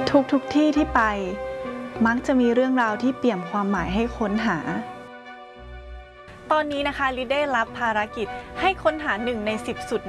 ทุกที่ที่ไปมักจะมีเรื่องราวที่เปี่ยมความหมายให้ค้นหาตอนนี้นะคะลิได้รับภารกิจให้ค้นหา1 ใน 10 สุด